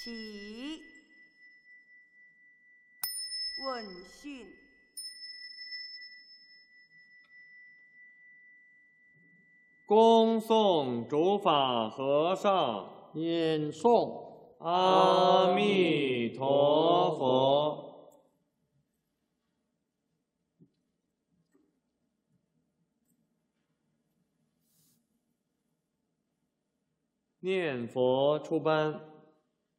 起。问讯。 恭送主法和尚。 念诵。 阿弥陀佛。念佛出班。